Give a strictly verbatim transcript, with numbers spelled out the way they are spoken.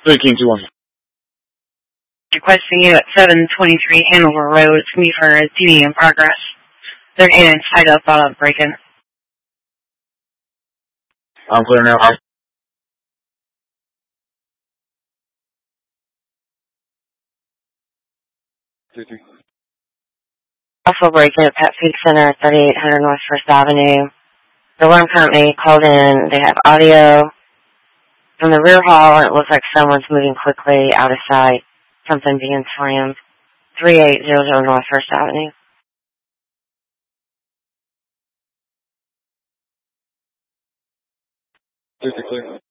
three King two one. Requesting you at seven twenty-three Hanover Road. It's me for a T V in progress. They're getting tied up uh, breaking. I'm clear now. Three three. Also breaking at Pet Food Center, thirty-eight hundred North First Avenue. The alarm company called in. They have audio from the rear hall, and it looks like someone's moving quickly out of sight. Something being slammed. thirty-eight hundred North First Avenue. Three three clear.